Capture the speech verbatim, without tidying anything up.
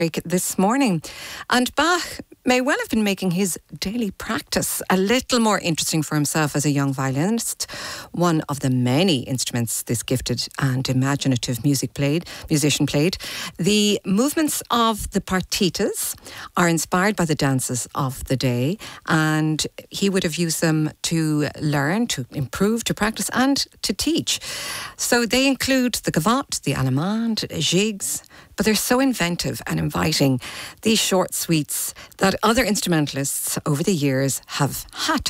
this morning. And Bach may well have been making his daily practice a little more interesting for himself as a young violinist. One of the many instruments this gifted and imaginative music played, musician played. The movements of the partitas are inspired by the dances of the day, and he would have used them to learn, to improve, to practice and to teach. So they include the gavotte, the allemande, gigs, but they're so inventive and inviting, these short suites, that other instrumentalists over the years have had